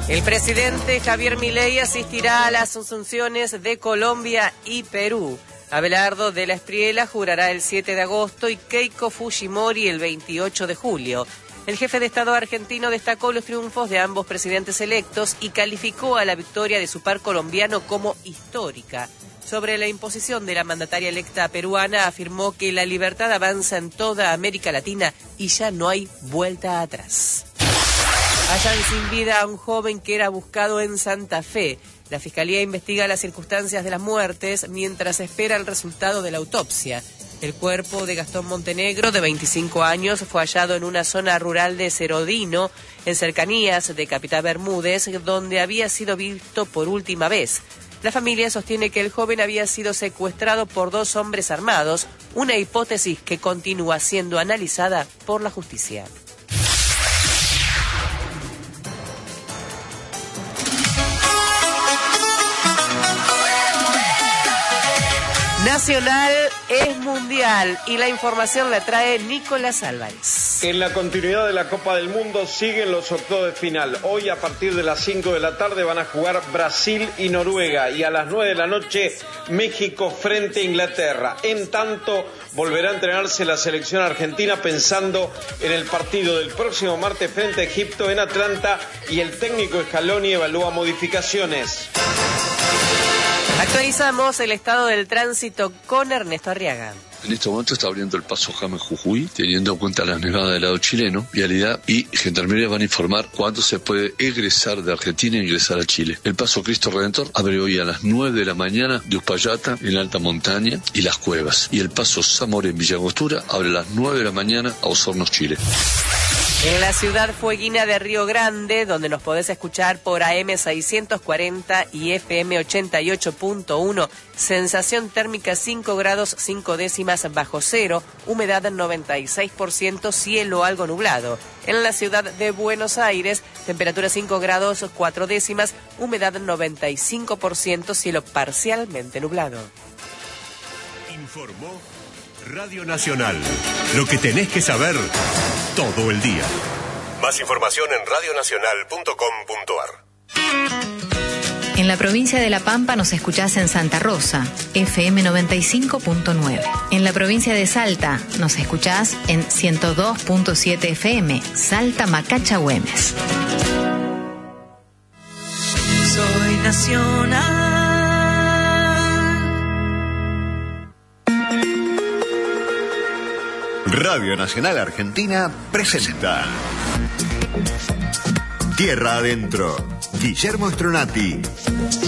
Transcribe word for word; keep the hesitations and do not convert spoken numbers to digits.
El presidente Javier Milei asistirá a las asunciones de Colombia y Perú. Abelardo de la Espriella jurará el siete de agosto y Keiko Fujimori el veintiocho de julio. El jefe de Estado argentino destacó los triunfos de ambos presidentes electos y calificó a la victoria de su par colombiano como histórica. Sobre la imposición de la mandataria electa peruana, afirmó que la libertad avanza en toda América Latina y ya no hay vuelta atrás. Hallan sin vida a un joven que era buscado en Santa Fe. La Fiscalía investiga las circunstancias de las muertes mientras espera el resultado de la autopsia. El cuerpo de Gastón Montenegro, de veinticinco años, fue hallado en una zona rural de Cerodino, en cercanías de Capitán Bermúdez, donde había sido visto por última vez. La familia sostiene que el joven había sido secuestrado por dos hombres armados, una hipótesis que continúa siendo analizada por la justicia. Nacional es mundial y la información la trae Nicolás Álvarez. En la continuidad de la Copa del Mundo siguen los octavos de final. Hoy a partir de las cinco de la tarde van a jugar Brasil y Noruega y a las nueve de la noche México frente a Inglaterra. En tanto volverá a entrenarse la selección argentina pensando en el partido del próximo martes frente a Egipto en Atlanta y el técnico Scaloni evalúa modificaciones. Actualizamos el estado del tránsito con Ernesto Arriaga. En este momento está abriendo el paso James-Jujuy, teniendo en cuenta las nevadas del lado chileno. Vialidad y Gendarmería van a informar cuándo se puede egresar de Argentina e ingresar a Chile. El paso Cristo Redentor abre hoy a las nueve de la mañana de Uspallata, en la alta montaña, y Las Cuevas. Y el paso Zamora en Villa Angostura abre a las nueve de la mañana a Osorno, Chile. En la ciudad fueguina de Río Grande, donde nos podés escuchar por A M seiscientos cuarenta y F M ochenta y ocho punto uno, sensación térmica cinco grados cinco décimas bajo cero, humedad noventa y seis por ciento, cielo algo nublado. En la ciudad de Buenos Aires, temperatura cinco grados cuatro décimas, humedad noventa y cinco por ciento, cielo parcialmente nublado. Informó Radio Nacional. Lo que tenés que saber todo el día. Más información en radio nacional punto com punto a r. En la provincia de La Pampa nos escuchás en Santa Rosa, F M noventa y cinco punto nueve. En la provincia de Salta nos escuchás en ciento dos punto siete F M, Salta Macacha Güemes. Soy nacional. Radio Nacional Argentina presenta Tierra Adentro. Guillermo Stronati.